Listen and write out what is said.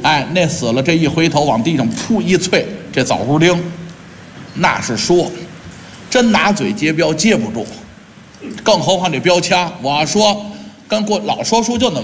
哎，那死了，这一回头往地上噗一啐，这枣核钉，那是说，真拿嘴接标接不住，更何况这标枪，我要说跟老说书就那么。